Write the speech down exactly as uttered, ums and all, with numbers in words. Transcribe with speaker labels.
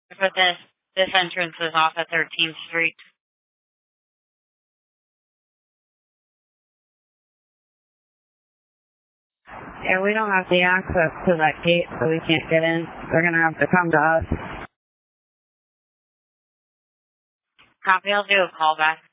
Speaker 1: But this, this entrance is off at thirteenth Street.
Speaker 2: Yeah, we don't have the access to that gate, so we can't get in. They're going to have to come to us.
Speaker 1: Copy, I'll do a call back.